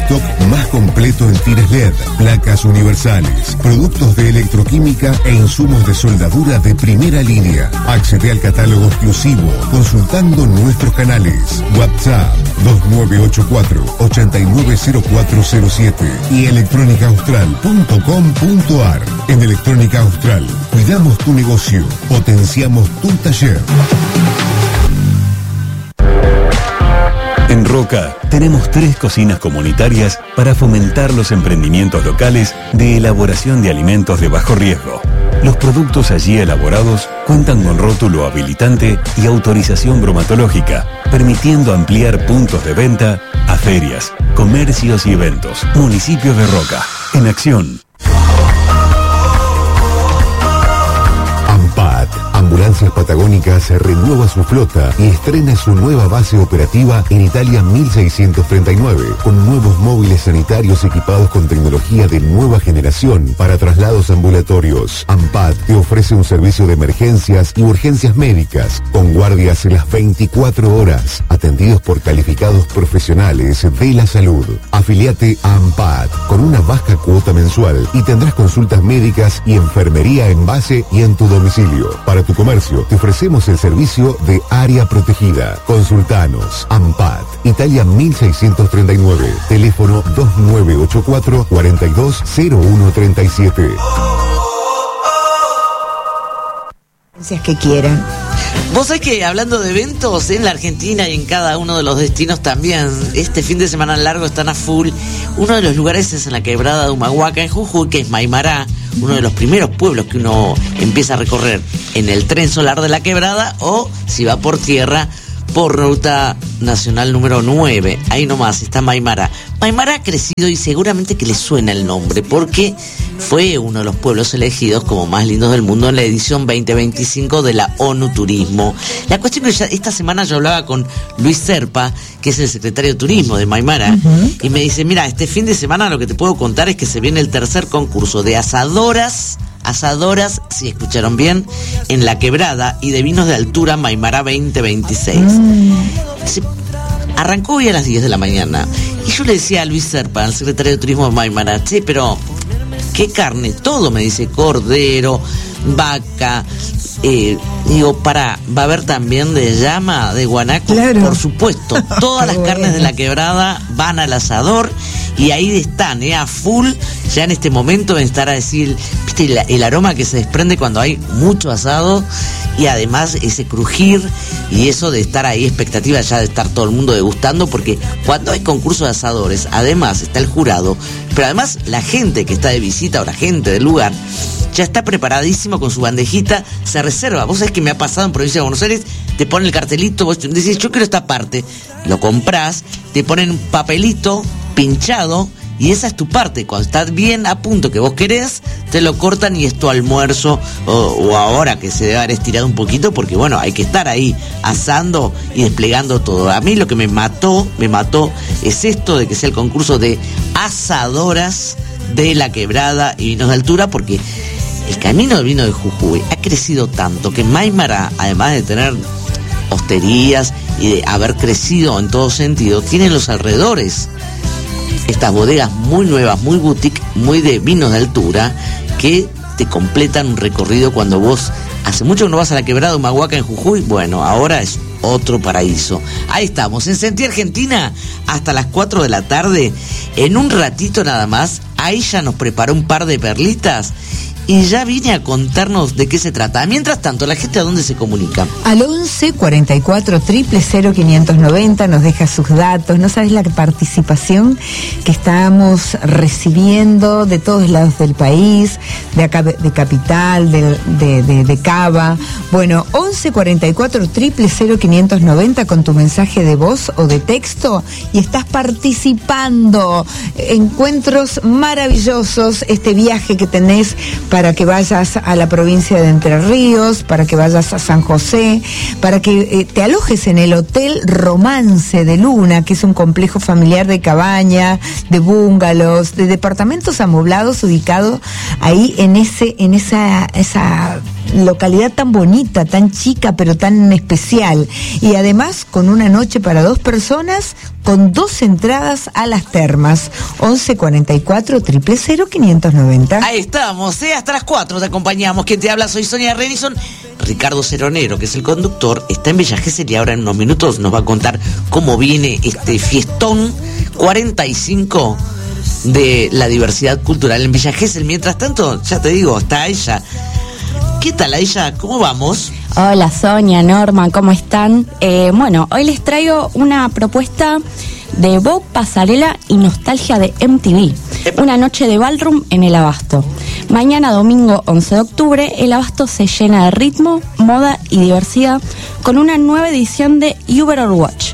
stock más completo en tires LED, placas universales, productos de electroquímica e insumos de soldadura de primera línea. Accede al catálogo exclusivo consultando nuestros canales. WhatsApp 2984-890407 y electrónicaaustral.com.ar. En Electrónica Austral, cuidamos tu negocio, potenciamos tu taller. En Roca tenemos 3 cocinas comunitarias para fomentar los emprendimientos locales de elaboración de alimentos de bajo riesgo. Los productos allí elaborados cuentan con rótulo habilitante y autorización bromatológica, permitiendo ampliar puntos de venta a ferias, comercios y eventos. Municipio de Roca, en acción. AMPAT, Ambulancias Patagónicas, renueva su flota y estrena su nueva base operativa en Italia 1639, con nuevos móviles sanitarios equipados con tecnología de nueva generación para traslados ambulatorios. AMPAT te ofrece un servicio de emergencias y urgencias médicas, con guardias las 24 horas, atendidos por calificados profesionales de la salud. Afiliate a AMPAT con una baja cuota mensual y tendrás consultas médicas y enfermería en base y en tu domicilio. Para tu comercio, te ofrecemos el servicio de área protegida. Consultanos. AMPAT, Italia 1639. Teléfono 2984-420137. Que quieran. Vos sabés que hablando de eventos en la Argentina y en cada uno de los destinos también, este fin de semana largo están a full. Uno de los lugares es en la quebrada de Humahuaca, en Jujuy, que es Maimará, uno de los primeros pueblos que uno empieza a recorrer en el tren solar de la quebrada, o si va por tierra, por ruta nacional número 9. Ahí nomás está Maimará. Maimará ha crecido y seguramente que le suena el nombre, porque fue uno de los pueblos elegidos como más lindos del mundo en la edición 2025 de la ONU Turismo. La cuestión es que esta semana yo hablaba con Luis Serpa, que es el secretario de Turismo de Maimará, y me dice, mira, este fin de semana lo que te puedo contar es que se viene el tercer concurso de asadoras, si escucharon bien, en la quebrada, y de vinos de altura Maimará 2026. Arrancó hoy a las 10 de la mañana. Y yo le decía a Luis Serpa, al secretario de Turismo de Maimará, che, pero ¿qué carne? Todo, me dice, cordero, vaca. Digo, va a haber también de llama, de guanaco. Claro. Por supuesto, todas las carnes de la quebrada van al asador. Y ahí están, a full, ya en este momento de estar a decir, viste, el aroma que se desprende cuando hay mucho asado, y además ese crujir y eso de estar ahí, expectativa ya de estar todo el mundo degustando, porque cuando hay concurso de asadores, además está el jurado, pero además la gente que está de visita o la gente del lugar ya está preparadísimo con su bandejita, se reserva. Vos sabés que me ha pasado en Provincia de Buenos Aires, te ponen el cartelito, vos decís, yo quiero esta parte, lo comprás, te ponen un papelito pinchado, y esa es tu parte. Cuando estás bien a punto que vos querés, te lo cortan y es tu almuerzo, o ahora que se debe haber estirado un poquito, porque bueno, hay que estar ahí asando y desplegando todo. A mí lo que me mató es esto de que sea el concurso de asadoras de la quebrada y vinos de altura, porque el camino del vino de Jujuy ha crecido tanto que Maimará, además de tener hosterías y de haber crecido en todo sentido, tiene en los alrededores estas bodegas muy nuevas, muy boutique, muy de vinos de altura, que te completan un recorrido cuando vos, hace mucho que no vas a la quebrada de Humahuaca en Jujuy, bueno, ahora es otro paraíso. Ahí estamos, en Sentí Argentina, hasta las 4 de la tarde, en un ratito nada más, ahí ya nos preparó un par de perlitas, y ya vine a contarnos de qué se trata. Mientras tanto, ¿la gente a dónde se comunica? Al 11 44 000 590 nos deja sus datos. No sabes la participación que estamos recibiendo de todos lados del país, de acá, de Capital, de Cava. Bueno, 11 44 000 590 con tu mensaje de voz o de texto, y estás participando. Encuentros maravillosos, este viaje que tenés para que vayas a la provincia de Entre Ríos, para que vayas a San José, para que te alojes en el Hotel Romance de Luna, que es un complejo familiar de cabaña, de bungalows, de departamentos amoblados ubicado ahí en esa localidad tan bonita, tan chica, pero tan especial. Y además con una noche para 2 personas, con 2 entradas a las termas. 11 44 000 590. Ahí estamos, hasta las 4 te acompañamos. Quien te habla, soy Sonia Renison. Ricardo Ceronero, que es el conductor, está en Bella Gesell y ahora en unos minutos nos va a contar cómo viene este fiestón 45 de la diversidad cultural en Bella Gesell. Mientras tanto, ya te digo, está Aisha. ¿Qué tal, Aisha? ¿Cómo vamos? Hola, Sonia, Norma, ¿cómo están? Bueno, hoy les traigo una propuesta de Vogue, pasarela y nostalgia de MTV. Una noche de ballroom en el Abasto. Mañana, domingo 11 de octubre, el Abasto se llena de ritmo, moda y diversidad con una nueva edición de You Better Watch,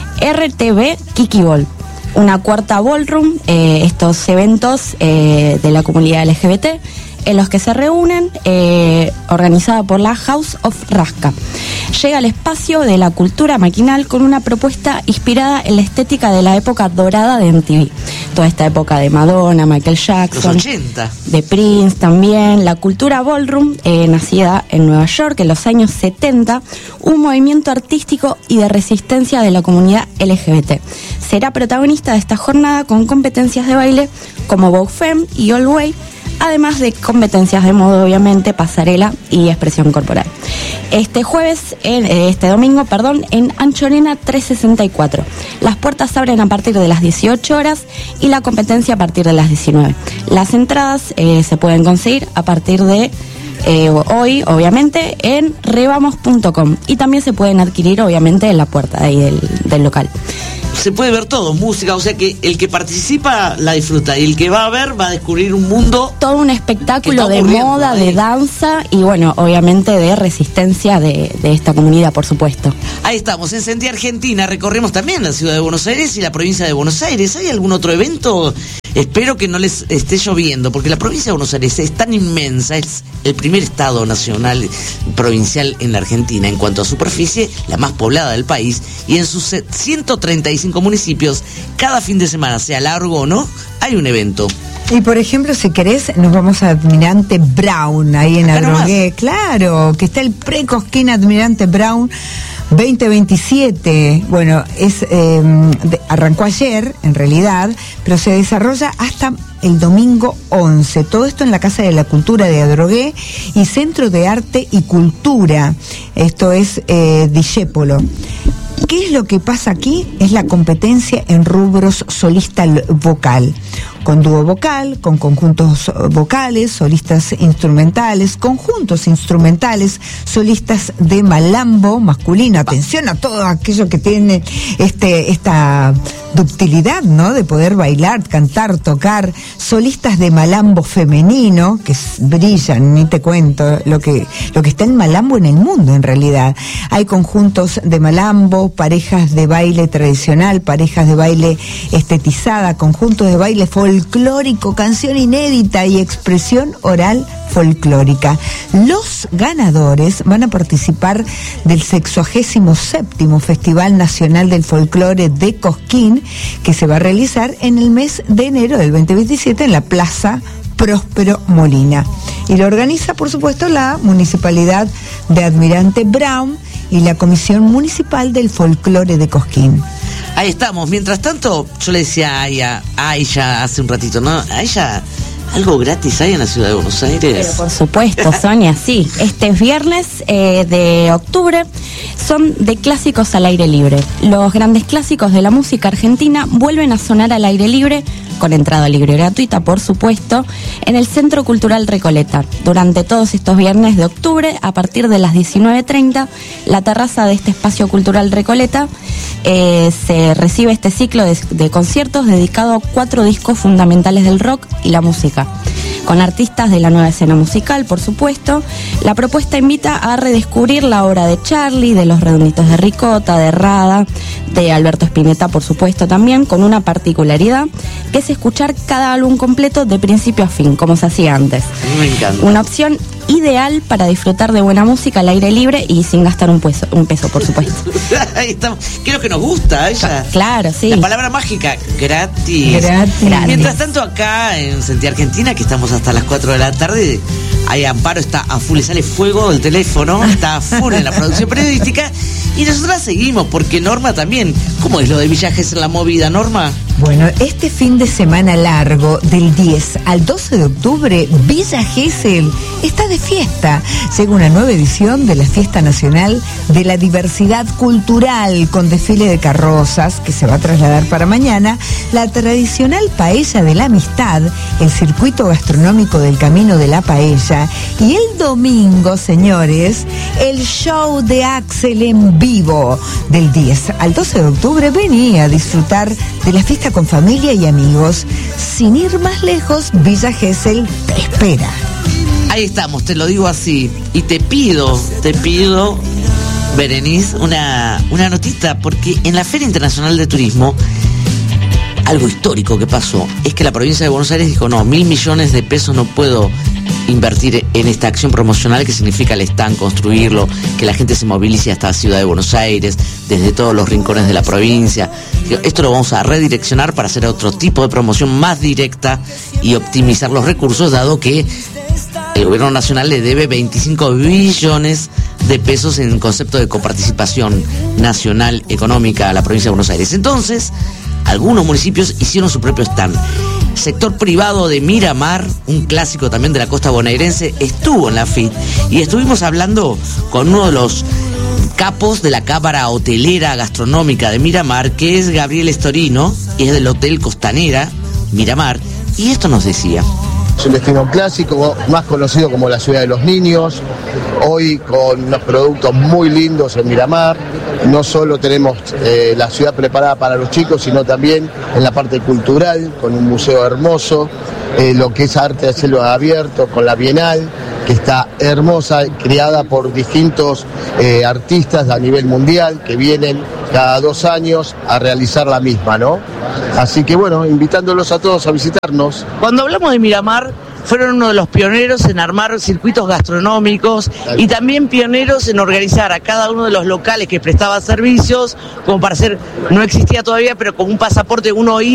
RTV Kiki Ball. Una cuarta ballroom, estos eventos de la comunidad LGBT, en los que se reúnen, organizada por la House of Rasca. Llega al espacio de la cultura maquinal con una propuesta inspirada en la estética de la época dorada de MTV. Toda esta época de Madonna, Michael Jackson, los 80. De Prince también. La cultura ballroom, nacida en Nueva York en los años 70, un movimiento artístico y de resistencia de la comunidad LGBT. Será protagonista de esta jornada con competencias de baile como Vogue Femme y All Way, además de competencias de moda, obviamente, pasarela y expresión corporal. Este domingo, en Anchorena 364. Las puertas abren a partir de las 18 horas y la competencia a partir de las 19. Las entradas se pueden conseguir a partir de hoy, obviamente, en revamos.com, y también se pueden adquirir, obviamente, en la puerta de ahí del local. Se puede ver todo, música, o sea que el que participa la disfruta y el que va a ver va a descubrir un mundo. Todo un espectáculo de moda, de danza y, bueno, obviamente de resistencia de esta comunidad, por supuesto. Ahí estamos, en Sentí Argentina, recorremos también la ciudad de Buenos Aires y la provincia de Buenos Aires. ¿Hay algún otro evento? Espero que no les esté lloviendo, porque la provincia de Buenos Aires es tan inmensa, es el primer estado nacional provincial en la Argentina en cuanto a superficie, la más poblada del país, y en sus 135 municipios, cada fin de semana, sea largo o no, hay un evento. Y por ejemplo, si querés, nos vamos a Admirante Brown, ahí en Adrogué. Claro, que está el pre-Cosquín Admirante Brown 2027. Bueno, arrancó ayer, en realidad, pero se desarrolla hasta el domingo 11. Todo esto en la Casa de la Cultura de Adrogué y Centro de Arte y Cultura. Esto es Discépolo. ¿Qué es lo que pasa aquí? Es la competencia en rubros solista vocal, con dúo vocal, con conjuntos vocales, solistas instrumentales, conjuntos instrumentales, solistas de malambo masculino. Atención a todo aquello que tiene esta ductilidad, ¿no? De poder bailar, cantar, tocar. Solistas de malambo femenino, que brillan, ni te cuento, lo que está en malambo en el mundo, en realidad. Hay conjuntos de malambo, parejas de baile tradicional, parejas de baile estetizada, conjuntos de baile folclórico, canción inédita y expresión oral folclórica. Los ganadores van a participar del 67º Festival Nacional del Folclore de Cosquín, que se va a realizar en el mes de enero del 2027 en la Plaza Próspero Molina. Y lo organiza, por supuesto, la Municipalidad de Admirante Brown y la Comisión Municipal del Folclore de Cosquín. Ahí estamos. Mientras tanto, yo le decía a Aisha hace un ratito, ¿no? Aisha, ¿algo gratis hay en la ciudad de Buenos Aires? Pero por supuesto, Sonia, sí. Este viernes de octubre son de clásicos al aire libre. Los grandes clásicos de la música argentina vuelven a sonar al aire libre, con entrada libre y gratuita, por supuesto, en el Centro Cultural Recoleta. Durante todos estos viernes de octubre, a partir de las 19:30, la terraza de este espacio cultural Recoleta se recibe este ciclo de conciertos dedicado a 4 discos fundamentales del rock y la música. Con artistas de la nueva escena musical, por supuesto. La propuesta invita a redescubrir la obra de Charlie, de Los Redonditos de Ricota, de Rada, de Alberto Spinetta, por supuesto, también, con una particularidad, que es escuchar cada álbum completo de principio a fin, como se hacía antes. Me encanta. Una opción ideal para disfrutar de buena música al aire libre y sin gastar un peso, por supuesto. Ahí estamos. ¿Qué es lo que nos gusta a ella? Claro, sí. La palabra mágica, gratis. Mientras tanto, acá en Sentí Argentina, que estamos hasta las 4 de la tarde, ahí Amparo está a full, le sale fuego del teléfono, está a full en la producción periodística, y nosotras seguimos, porque Norma también. ¿Cómo es lo de Villa Gesell en la movida, Norma? Bueno, este fin de semana largo, del 10 al 12 de octubre, Villa Gesell está de fiesta. Llega una nueva edición de la Fiesta Nacional de la Diversidad Cultural, con desfile de carrozas, que se va a trasladar para mañana, la tradicional paella de la amistad, el circuito gastronómico del Camino de la Paella, y el domingo, señores, el show de Axel en vivo. Del 10 al 12 de octubre, vení a disfrutar de la fiesta con familia y amigos. Sin ir más lejos, Villa Gesell te espera. Ahí estamos, te lo digo así. Y te pido, Berenice, una notita, porque en la Feria Internacional de Turismo, algo histórico que pasó es que la provincia de Buenos Aires dijo, no, 1.000 millones de pesos no puedo invertir en esta acción promocional, que significa el stand, construirlo, que la gente se movilice hasta la ciudad de Buenos Aires, desde todos los rincones de la provincia. Esto lo vamos a redireccionar para hacer otro tipo de promoción más directa y optimizar los recursos, dado que el gobierno nacional le debe 25 billones de pesos en concepto de coparticipación nacional económica a la provincia de Buenos Aires. Entonces, algunos municipios hicieron su propio stand. Sector privado de Miramar, un clásico también de la costa bonaerense, estuvo en la FIT y estuvimos hablando con uno de los capos de la Cámara Hotelera Gastronómica de Miramar, que es Gabriel Estorino, y es del Hotel Costanera Miramar, y esto nos decía. Es un destino clásico, más conocido como la ciudad de los niños, hoy con unos productos muy lindos en Miramar. No solo tenemos la ciudad preparada para los chicos, sino también en la parte cultural, con un museo hermoso, lo que es arte de cielo abierto, con la Bienal, que está hermosa, creada por distintos artistas a nivel mundial, que vienen cada 2 años a realizar la misma, ¿no? Así que bueno, invitándolos a todos a visitarnos. Cuando hablamos de Miramar, fueron uno de los pioneros en armar circuitos gastronómicos y también pioneros en organizar a cada uno de los locales que prestaba servicios, como para hacer, no existía todavía, pero con un pasaporte uno